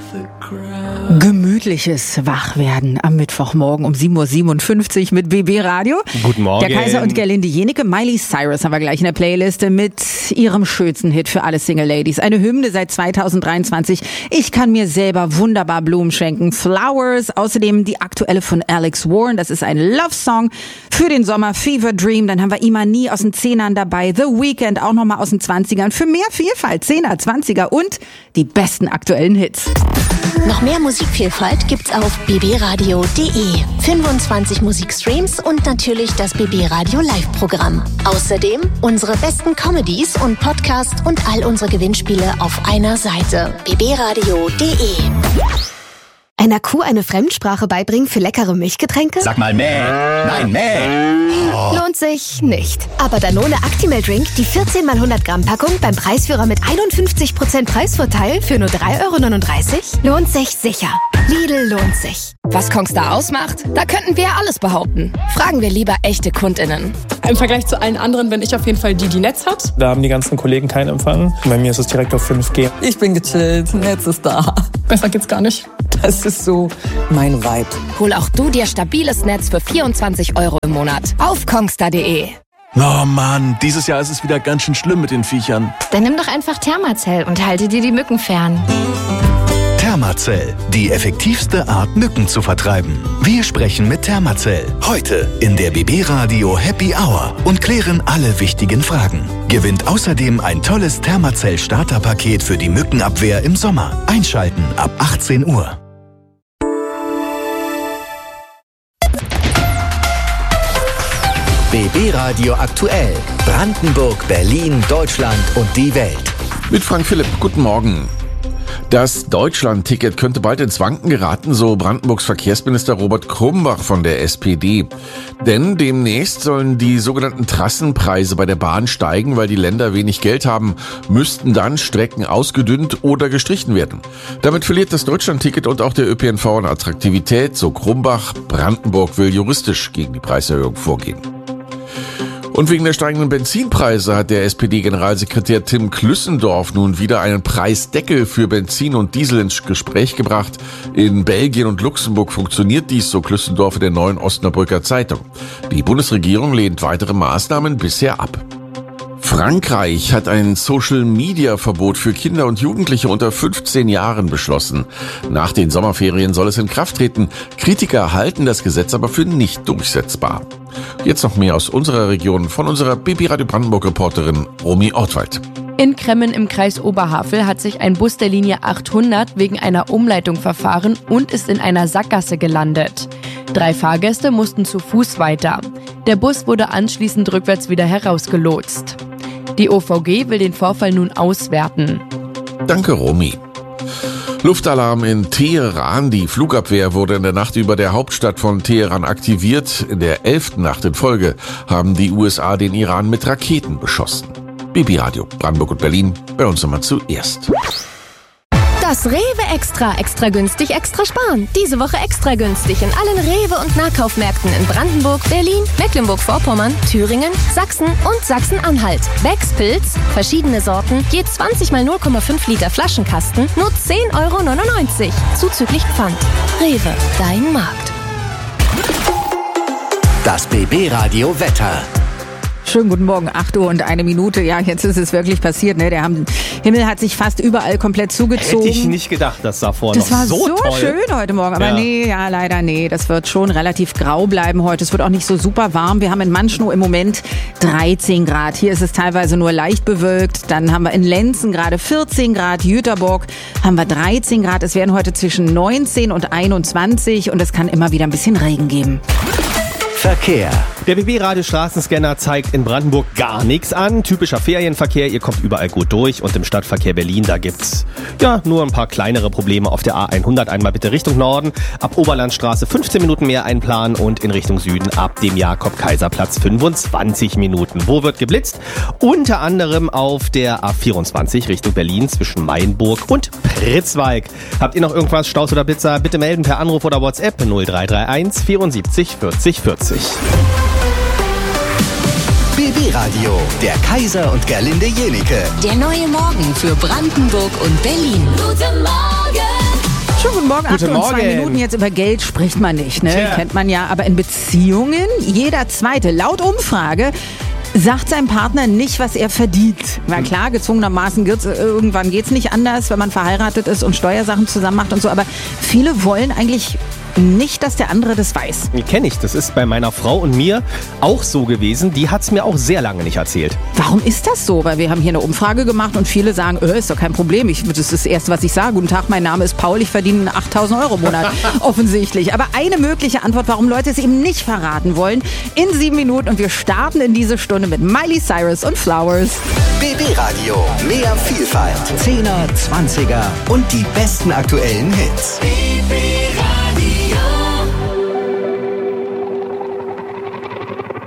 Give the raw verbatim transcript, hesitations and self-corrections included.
Gemütliches Wachwerden am Mittwochmorgen um sieben Uhr siebenundfünfzig mit B B Radio. Guten Morgen. Der Kaiser und Gerlinde Jenike. Miley Cyrus haben wir gleich in der Playliste mit ihrem schönsten Hit für alle Single Ladies. Eine Hymne seit zweitausenddreiundzwanzig. Ich kann mir selber wunderbar Blumen schenken. Flowers. Außerdem die aktuelle von Alex Warren. Das ist ein Love-Song für den Sommer. Fever Dream. Dann haben wir Imani aus den Zehnern dabei. The Weeknd auch nochmal aus den Zwanzigern. Für mehr Vielfalt. Zehner, Zwanziger und die besten aktuellen Hits. Noch mehr Musikvielfalt gibt's auf b b radio punkt d e. fünfundzwanzig Musikstreams und natürlich das B B Radio Live-Programm. Außerdem unsere besten Comedies und Podcasts und all unsere Gewinnspiele auf einer Seite. b b radio punkt d e. Einer Kuh eine Fremdsprache beibringen für leckere Milchgetränke? Sag mal mäh. Nein, mäh. Oh. Lohnt sich nicht. Aber Danone Actimel Drink, die vierzehn mal hundert Gramm Packung beim Preisführer mit einundfünfzig Prozent Preisvorteil für nur drei Euro neununddreißig? Lohnt sich sicher. Lidl lohnt sich. Was Kongstar ausmacht? Da könnten wir alles behaupten. Fragen wir lieber echte KundInnen. Im Vergleich zu allen anderen bin ich auf jeden Fall die, die Netz hat. Da haben die ganzen Kollegen keinen Empfang. Bei mir ist es direkt auf fünf G. Ich bin gechillt, Netz ist da. Besser geht's gar nicht. Das ist so mein Vibe. Hol auch du dir stabiles Netz für vierundzwanzig Euro im Monat auf kongstar punkt d e. Oh Mann, dieses Jahr ist es wieder ganz schön schlimm mit den Viechern. Dann nimm doch einfach Thermacell und halte dir die Mücken fern. Thermacell, die effektivste Art, Mücken zu vertreiben. Wir sprechen mit Thermacell. Heute in der B B Radio Happy Hour und klären alle wichtigen Fragen. Gewinnt außerdem ein tolles Thermacell Starterpaket für die Mückenabwehr im Sommer. Einschalten ab achtzehn Uhr. B B Radio aktuell. Brandenburg, Berlin, Deutschland und die Welt. Mit Frank Philipp, guten Morgen. Das Deutschland-Ticket könnte bald ins Wanken geraten, so Brandenburgs Verkehrsminister Robert Krumbach von der S P D. Denn demnächst sollen die sogenannten Trassenpreise bei der Bahn steigen, weil die Länder wenig Geld haben, müssten dann Strecken ausgedünnt oder gestrichen werden. Damit verliert das Deutschland-Ticket und auch der Ö P N V an Attraktivität, so Krumbach. Brandenburg will juristisch gegen die Preiserhöhung vorgehen. Und wegen der steigenden Benzinpreise hat der S P D-Generalsekretär Tim Klüssendorf nun wieder einen Preisdeckel für Benzin und Diesel ins Gespräch gebracht. In Belgien und Luxemburg funktioniert dies, so Klüssendorf in der Neuen Osnabrücker Zeitung. Die Bundesregierung lehnt weitere Maßnahmen bisher ab. Frankreich hat ein Social-Media-Verbot für Kinder und Jugendliche unter fünfzehn Jahren beschlossen. Nach den Sommerferien soll es in Kraft treten. Kritiker halten das Gesetz aber für nicht durchsetzbar. Jetzt noch mehr aus unserer Region von unserer B B Radio Brandenburg-Reporterin Romy Ortwald. In Kremmen im Kreis Oberhavel hat sich ein Bus der Linie achthundert wegen einer Umleitung verfahren und ist in einer Sackgasse gelandet. Drei Fahrgäste mussten zu Fuß weiter. Der Bus wurde anschließend rückwärts wieder herausgelotst. Die O V G will den Vorfall nun auswerten. Danke, Romy. Luftalarm in Teheran. Die Flugabwehr wurde in der Nacht über der Hauptstadt von Teheran aktiviert. In der elften Nacht in Folge haben die U S A den Iran mit Raketen beschossen. B B Radio, Brandenburg und Berlin, bei uns immer zuerst. Das Rewe Extra, extra günstig, extra sparen. Diese Woche extra günstig in allen Rewe- und Nahkaufmärkten in Brandenburg, Berlin, Mecklenburg-Vorpommern, Thüringen, Sachsen und Sachsen-Anhalt. Becks Pilz, verschiedene Sorten, je zwanzig mal null Komma fünf Liter Flaschenkasten, nur zehn Euro neunundneunzig. Zuzüglich Pfand. Rewe, dein Markt. Das B B Radio Wetter. Schönen guten Morgen, acht Uhr und eine Minute. Ja, jetzt ist es wirklich passiert. Ne? Der Himmel hat sich fast überall komplett zugezogen. Hätte ich nicht gedacht, dass davor das noch war so, so toll. schön heute Morgen. Aber ja. nee, ja, leider nee. Das wird schon relativ grau bleiben heute. Es wird auch nicht so super warm. Wir haben in Manschnow im Moment dreizehn Grad. Hier ist es teilweise nur leicht bewölkt. Dann haben wir in Lenzen gerade vierzehn Grad. Jüterborg haben wir dreizehn Grad. Es werden heute zwischen neunzehn und einundzwanzig. Und es kann immer wieder ein bisschen Regen geben. Verkehr. Der B B-Radio-Straßenscanner zeigt in Brandenburg gar nichts an. Typischer Ferienverkehr, ihr kommt überall gut durch. Und im Stadtverkehr Berlin, da gibt's ja nur ein paar kleinere Probleme auf der A hundert. Einmal bitte Richtung Norden. Ab Oberlandstraße fünfzehn Minuten mehr einplanen und in Richtung Süden ab dem Jakob-Kaiser-Platz fünfundzwanzig Minuten. Wo wird geblitzt? Unter anderem auf der A vierundzwanzig Richtung Berlin zwischen Mainburg und Pritzwalk. Habt ihr noch irgendwas, Staus oder Blitzer? Bitte melden per Anruf oder WhatsApp null drei drei eins vierundsiebzig vierzig vierzig. B B Radio, der Kaiser und Gerlinde Jenike. Der neue Morgen für Brandenburg und Berlin. Guten Morgen! Morgen, Guten acht und zwei Morgen. Minuten. Jetzt über Geld spricht man nicht, ne? Tja. Kennt man ja. Aber in Beziehungen, jeder Zweite, laut Umfrage, sagt seinem Partner nicht, was er verdient. Na klar, gezwungenermaßen geht's, irgendwann geht's nicht anders, wenn man verheiratet ist und Steuersachen zusammen macht und so. Aber viele wollen eigentlich nicht, dass der andere das weiß. Kenne ich. Das ist bei meiner Frau und mir auch so gewesen. Die hat es mir auch sehr lange nicht erzählt. Warum ist das so? Weil wir haben hier eine Umfrage gemacht und viele sagen, äh, ist doch kein Problem. Ich, das ist das Erste, was ich sage. Guten Tag, mein Name ist Paul, ich verdiene achttausend Euro im Monat. Offensichtlich. Aber eine mögliche Antwort, warum Leute es eben nicht verraten wollen, in sieben Minuten. Und wir starten in diese Stunde mit Miley Cyrus und Flowers. B B Radio. Mehr Vielfalt. Zehner, Zwanziger und die besten aktuellen Hits.